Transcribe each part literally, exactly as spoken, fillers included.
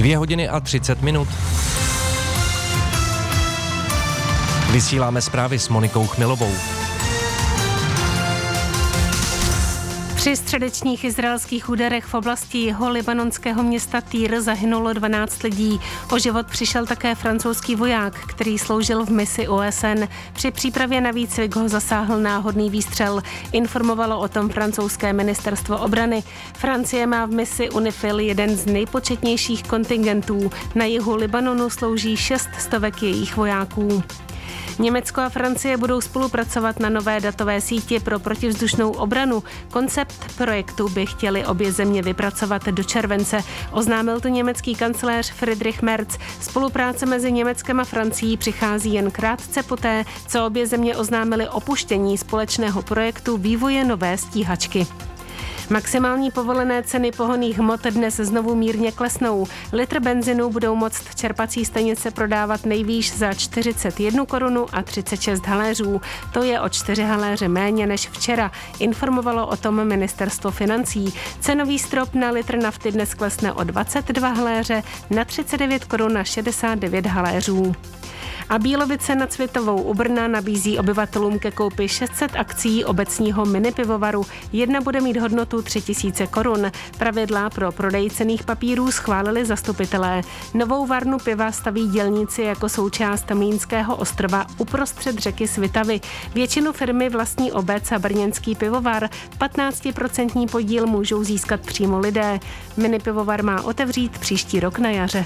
Dvě hodiny a třicet minut. Vysíláme zprávy s Monikou Chmilovou. Při středečních izraelských úderech v oblasti jeho libanonského města Týr zahynulo dvanáct lidí. O život přišel také francouzský voják, který sloužil v misi O S N. Při přípravě na výcvik ho zasáhl náhodný výstřel. Informovalo o tom francouzské ministerstvo obrany. Francie má v misi UNIFIL jeden z nejpočetnějších kontingentů. Na jihu Libanonu slouží šest stovek jejich vojáků. Německo a Francie budou spolupracovat na nové datové síti pro protivzdušnou obranu. Koncept projektu by chtěli obě země vypracovat do července. Oznámil to německý kancléř Friedrich Merz. Spolupráce mezi Německem a Francií přichází jen krátce poté, co obě země oznámily opuštění společného projektu vývoje nové stíhačky. Maximální povolené ceny pohonných hmot dnes znovu mírně klesnou. Litr benzinu budou moct čerpací stanice prodávat nejvýš za čtyřicet jedna korun a třicet šest haléřů. To je o čtyři haléře méně než včera, informovalo o tom ministerstvo financí. Cenový strop na litr nafty dnes klesne o dvacet dva haléře na třicet devět korun a šedesát devět haléřů. A Bílovice nad Světovou u Brna nabízí obyvatelům ke koupi šest set akcí obecního minipivovaru. Jedna bude mít hodnotu tři tisíce korun. Pravidla pro prodej cenných papírů schválili zastupitelé. Novou varnu piva staví dělníci jako součást Mlýnského ostrova uprostřed řeky Svitavy. Většinu firmy vlastní obec a brněnský pivovar. patnáctiprocentní podíl můžou získat přímo lidé. Minipivovar má otevřít příští rok na jaře.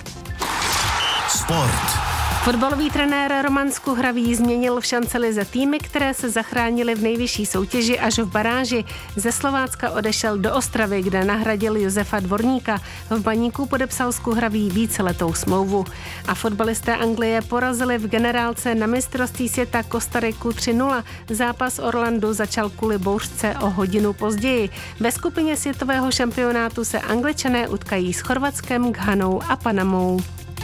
Sport. Fotbalový trenér Roman Skuhravý změnil v šancelize týmy, které se zachránily v nejvyšší soutěži až v baráži. Ze Slovácka odešel do Ostravy, kde nahradil Josefa Dvorníka. V Baníku podepsal Skuhravý víceletou smlouvu. A fotbalisté Anglie porazili v generálce na mistrovství světa Kostariku tři nula. Zápas Orlandu začal kvůli bouřce o hodinu později. Ve skupině světového šampionátu se Angličané utkají s Chorvatskem, Ghanou a Panamou.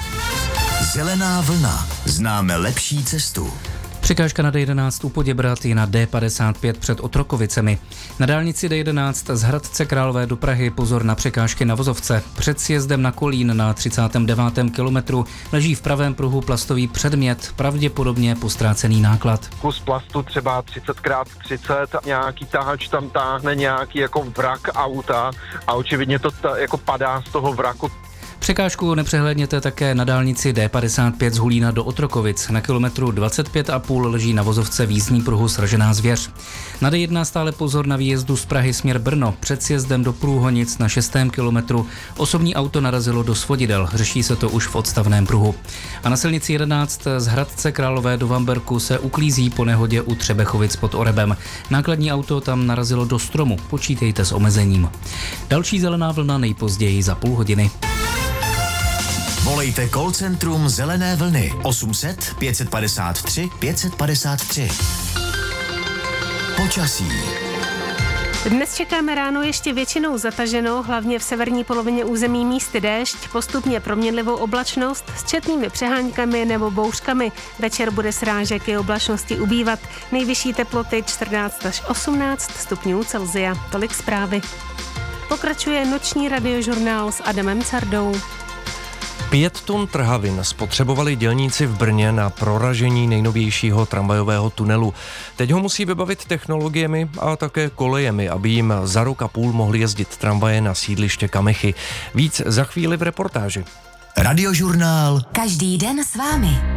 Zelená vlna. Známe lepší cestu. Překážka na D jedenáct u Poděbrad je na D padesát pět před Otrokovicemi. Na dálnici D jedenáct z Hradce Králové do Prahy pozor na překážky na vozovce. Před sjezdem na Kolín na třicátém devátém kilometru leží v pravém pruhu plastový předmět, pravděpodobně postrácený náklad. Kus plastu třeba třicet krát třicet, nějaký tahač tam táhne nějaký jako vrak auta a očividně to ta, jako padá z toho vraku. Překážku nepřehlédněte také na dálnici D padesát pět z Hulína do Otrokovic. Na kilometru dvacet pět a půl leží na vozovce v jízdní pruhu Sražená zvěř. Na D jedna stále pozor na výjezdu z Prahy směr Brno. Před sjezdem do Průhonic na šestém kilometru osobní auto narazilo do svodidel. Řeší se to už v odstavném pruhu. A na silnici jedenáct z Hradce Králové do Vamberku se uklízí po nehodě u Třebechovic pod Orebem. Nákladní auto tam narazilo do stromu. Počítejte s omezením. Další zelená vlna nejpozději za půl hodiny. Volejte call centrum Zelené vlny osm set pět padesát tři pět padesát tři. Počasí. Dnes čekáme ráno ještě většinou zataženo, hlavně v severní polovině území místy déšť, postupně proměnlivou oblačnost s četnými přeháňkami nebo bouřkami. Večer bude srážek i oblačnosti ubývat. Nejvyšší teploty čtrnáct až osmnáct stupňů Celsia. Tolik zprávy. Pokračuje noční radiožurnál s Adamem Cardou. Pět tun trhavin spotřebovali dělníci v Brně na proražení nejnovějšího tramvajového tunelu. Teď ho musí vybavit technologiemi a také kolejemi, aby jim za rok a půl mohly jezdit tramvaje na sídliště Kamechy. Víc za chvíli v reportáži. Radiožurnál. Každý den s vámi.